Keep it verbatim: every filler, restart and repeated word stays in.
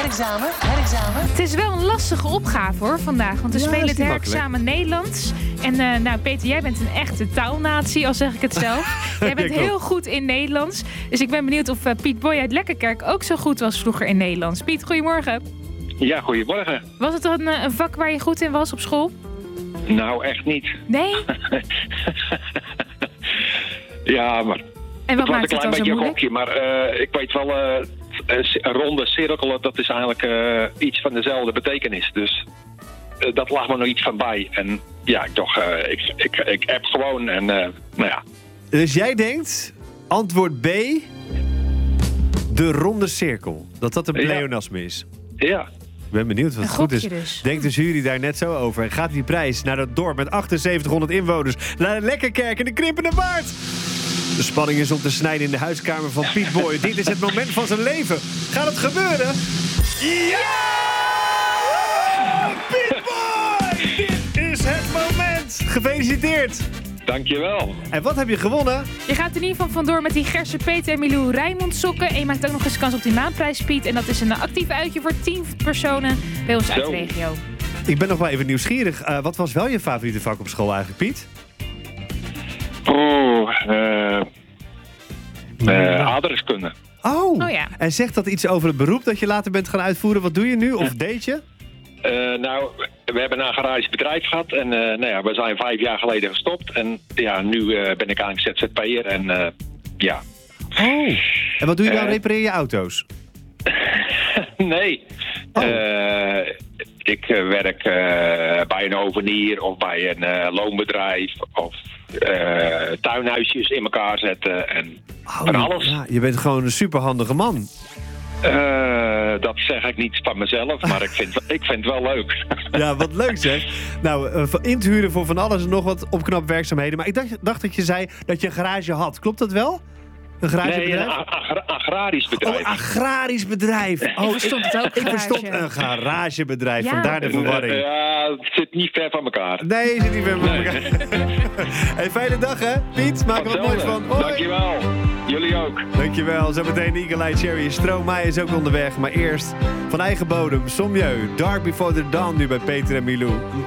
Herexamen, herexamen. Het is wel een lastige opgave hoor vandaag. Want we Ja, spelen is het niet herexamen Nederlands. En uh, nou Peter, jij bent een echte taalnatie, al zeg ik het zelf. Jij bent Ja, heel goed in Nederlands. Dus ik ben benieuwd of uh, Piet Boy uit Lekkerkerk ook zo goed was vroeger in Nederlands. Piet, goedemorgen. Ja, goedemorgen. Was het een, een vak waar je goed in was op school? Nou, echt niet. Nee? Ja, maar En wat het was maakt een het klein dan zo beetje een moeilijk? gokje. Maar uh, ik weet wel, uh, een ronde cirkelen, dat is eigenlijk uh, iets van dezelfde betekenis. Dus uh, dat lag me nog iets van bij. En ja, ik dacht, uh, ik, ik, ik app gewoon en uh, nou ja. Dus jij denkt, antwoord B, de ronde cirkel. Dat dat een Ja. pleonasme is. Ja. Ik ben benieuwd wat Een het goed is. gokje dus. Denkt de jury daar net zo over? En gaat die prijs naar dat dorp met achtenzeventighonderd inwoners, naar de Lekkerkerk in de Krimpende Waard? De spanning is om te snijden in de huiskamer van Piet Boy. Dit is het moment van zijn leven. Gaat het gebeuren? Ja! Piet Boy! Dit is het moment! Gefeliciteerd! Dankjewel. En wat heb je gewonnen? Je gaat in ieder geval vandoor met die Gerse Peter en Milou Rijnmond sokken. En je maakt ook nog eens kans op die maandprijs, Piet. En dat is een actief uitje voor tien personen bij ons uit de Zo. regio. Ik ben nog wel even nieuwsgierig. Uh, wat was wel je favoriete vak op school eigenlijk, Piet? Oh, uh, uh, aardrijkskunde. Oh, Oh ja. En zegt dat iets over het beroep dat je later bent gaan uitvoeren? Wat doe je nu? Of deed je? Uh, nou, we hebben een agrarisch bedrijf gehad en uh, nou ja, we zijn vijf jaar geleden gestopt. En ja, nu uh, ben ik eigenlijk Z Z P'er en uh, ja. Oh. En wat doe je dan? Uh, Repareer je auto's? Nee. Oh. Uh, ik uh, werk uh, bij een hovenier of bij een uh, loonbedrijf of uh, tuinhuisjes in elkaar zetten en Oh, van alles. Ja, je bent gewoon een superhandige man. Uh, dat zeg ik niet van mezelf, maar ik vind, ik vind het wel leuk. Ja, wat leuk zeg. Nou, uh, in te huren voor van alles en nog wat opknapwerkzaamheden. Maar ik dacht, dacht dat je zei dat je een garage had. Klopt dat wel? Een Nee, garagebedrijf? een agra- agrarisch bedrijf. Oh, agrarisch bedrijf. Oh, Ik verstond het ook, Ik garage. verstond een garagebedrijf, Ja. vandaar de verwarring. Uh, ja, het zit niet ver van elkaar. Nee, je zit niet meer van Nee. elkaar. Hey, fijne dag hè, Piet. Maak er wat moois van. Hoi. Dankjewel. Jullie ook. Dankjewel. Zometeen Eagle Eye Cherry. Stromae is ook onderweg. Maar eerst van eigen bodem. Sommieu. Dark Before the Dawn nu bij Peter en Milou.